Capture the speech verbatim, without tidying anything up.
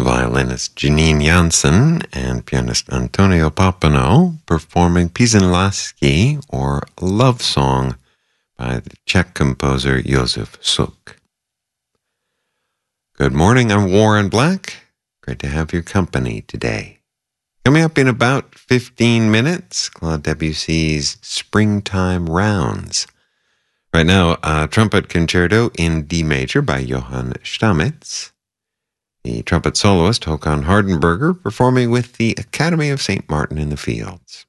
violinist Janine Janssen and pianist Antonio Papineau performing Pieśń or Love Song by the Czech composer Josef Suk. Good morning, I'm Warren Black. Great to have your company today. Coming up in about fifteen minutes, Claude Debussy's Springtime Rounds. Right now, a trumpet concerto in D major by Johann Stamitz. The trumpet soloist Håkan Hardenberger performing with the Academy of Saint Martin in the Fields.